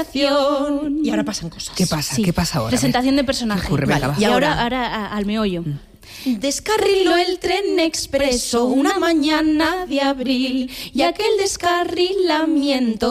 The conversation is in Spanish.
estación. Y ahora pasan cosas. ¿Qué pasa? Sí. ¿Qué pasa ahora? Presentación de personaje. ¿Qué ocurre? Venga, va. Y ahora al meollo. Descarriló el tren expreso una mañana de abril y aquel descarrilamiento